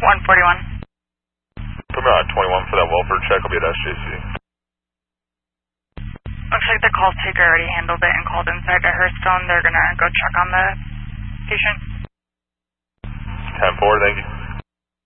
141. Put me on 21 for that welfare check. I'll be at SJC. Looks like the call taker already handled it and called inside to Hearthstone. They're gonna go check on the patient. 10-4, thank you.